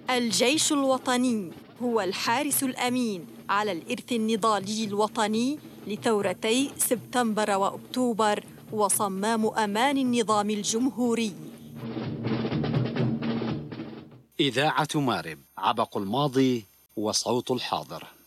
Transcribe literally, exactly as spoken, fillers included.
الجيش الوطني هو الحارس الأمين على الإرث النضالي الوطني لثورتي سبتمبر وأكتوبر، وصمام أمان النظام الجمهوري. إذاعة مارب، عبق الماضي وصوت الحاضر.